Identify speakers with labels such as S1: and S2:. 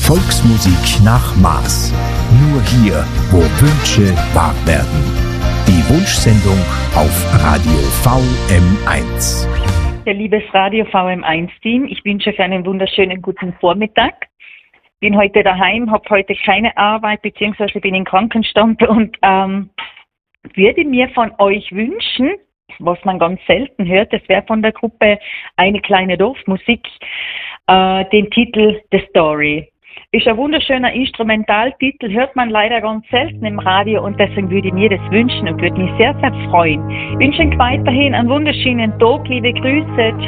S1: Volksmusik nach Maß. Nur hier, wo Wünsche wahr werden. Die Wunschsendung auf Radio VM1.
S2: Ja, liebes Radio VM1-Team, ich wünsche euch einen wunderschönen guten Vormittag. Bin heute daheim, habe heute keine Arbeit, beziehungsweise bin in Krankenstand und würde mir von euch wünschen, was man ganz selten hört, das wäre von der Gruppe Eine kleine Dorfmusik, den Titel The Story. Ist ein wunderschöner Instrumentaltitel, hört man leider ganz selten im Radio und deswegen würde ich mir das wünschen und würde mich sehr, sehr freuen. Ich wünsche euch weiterhin einen wunderschönen Tag, liebe Grüße.